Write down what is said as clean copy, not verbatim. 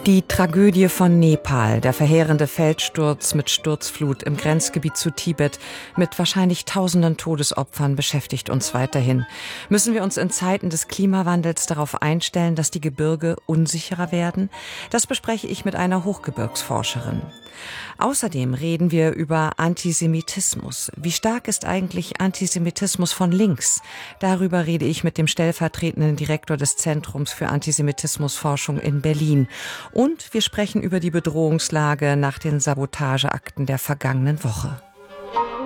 Die Tragödie von Nepal, der verheerende Feldsturz mit Sturzflut im Grenzgebiet zu Tibet mit wahrscheinlich tausenden Todesopfern beschäftigt uns weiterhin. Müssen wir uns in Zeiten des Klimawandels darauf einstellen, dass die Gebirge unsicherer werden? Das bespreche ich mit einer Hochgebirgsforscherin. Außerdem reden wir über Antisemitismus. Wie stark ist eigentlich Antisemitismus von links? Darüber rede ich mit dem stellvertretenden Direktor des Zentrums für Antisemitismusforschung in Berlin. Und wir sprechen über die Bedrohungslage nach den Sabotageakten der vergangenen Woche.